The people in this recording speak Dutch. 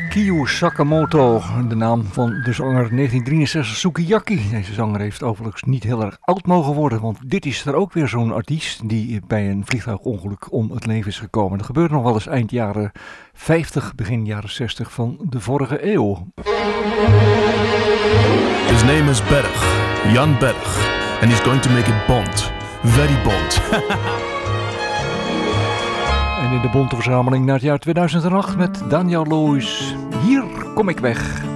Kiyo Sakamoto, de naam van de zanger 1963 Sukiyaki. Deze zanger heeft overigens niet heel erg oud mogen worden, want dit is er ook weer zo'n artiest die bij een vliegtuigongeluk om het leven is gekomen. Dat gebeurde nog wel eens eind jaren 50, begin jaren 60 van de vorige eeuw. His name is Berg, Jan Berg, and he's going to make it Bond, very Bond. En in de bonte verzameling naar het jaar 2008 met Daniel Loos. Hier kom ik weg.